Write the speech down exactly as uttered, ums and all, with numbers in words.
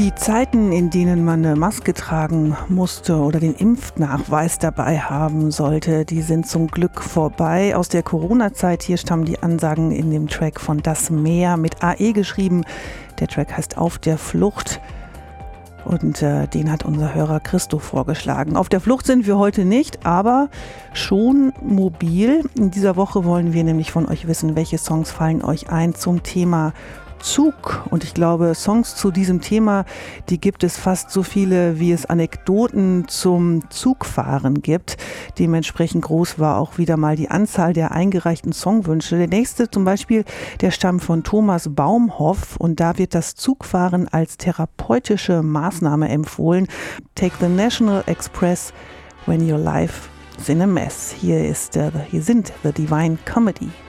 Die Zeiten, in denen man eine Maske tragen musste oder den Impfnachweis dabei haben sollte, die sind zum Glück vorbei. Aus der Corona-Zeit, hier stammen die Ansagen in dem Track von Das Meer mit A E geschrieben. Der Track heißt Auf der Flucht und äh, den hat unser Hörer Christo vorgeschlagen. Auf der Flucht sind wir heute nicht, aber schon mobil. In dieser Woche wollen wir nämlich von euch wissen, welche Songs fallen euch ein zum Thema Zug. Und ich glaube, Songs zu diesem Thema, die gibt es fast so viele, wie es Anekdoten zum Zugfahren gibt. Dementsprechend groß war auch wieder mal die Anzahl der eingereichten Songwünsche. Der nächste zum Beispiel, der stammt von Thomas Baumhoff und da wird das Zugfahren als therapeutische Maßnahme empfohlen. Take the National Express when your life is in a mess. Hier ist, uh, hier sind The Divine Comedy.